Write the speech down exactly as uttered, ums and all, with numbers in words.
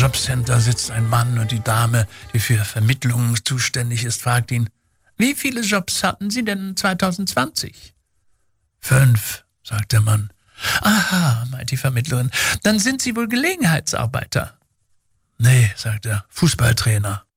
Jobcenter sitzt ein Mann und die Dame, die für Vermittlungen zuständig ist, fragt ihn, wie viele Jobs hatten Sie denn zwanzig zwanzig? Fünf, sagt der Mann. Aha, meint die Vermittlerin, dann sind Sie wohl Gelegenheitsarbeiter. Nee, sagt er, Fußballtrainer.